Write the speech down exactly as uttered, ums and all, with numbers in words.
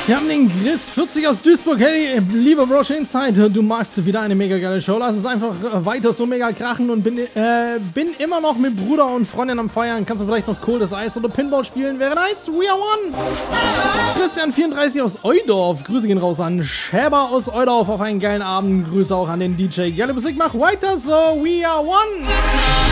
Wir haben den Chris vierzig aus Duisburg. Hey, lieber Roche Inside, du machst wieder eine mega geile Show. Lass es einfach weiter so mega krachen und bin, äh, bin immer noch mit Bruder und Freundin am Feiern. Kannst du vielleicht noch Kohl das Eis oder Pinball spielen? Wäre nice. We are one. Christian vierunddreißig aus Eudorf. Grüße gehen raus an Schäber aus Eudorf auf einen geilen Abend. Grüße auch an den D J. Geile Musik, mach weiter so. We are one.